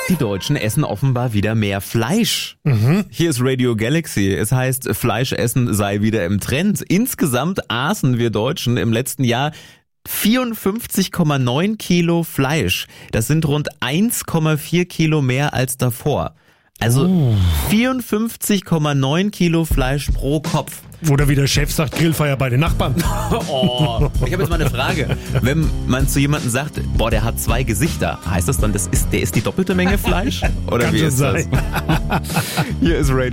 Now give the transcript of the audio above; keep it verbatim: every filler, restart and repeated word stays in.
Die Deutschen essen offenbar wieder mehr Fleisch. Mhm. Hier ist Radio Galaxy. Es heißt, Fleischessen sei wieder im Trend. Insgesamt aßen wir Deutschen im letzten Jahr vierundfünfzig Komma neun Kilo Fleisch. Das sind rund eins Komma vier Kilo mehr als davor. Also oh. vierundfünfzig Komma neun Kilo Fleisch pro Kopf. Oder wie der Chef sagt, Grillfeier bei den Nachbarn. Oh, ich habe jetzt mal eine Frage. Wenn man zu jemandem sagt, boah, der hat zwei Gesichter, heißt das dann, das ist, der ist die doppelte Menge Fleisch? Oder Kann wie schon ist sein. das? Hier ist Radio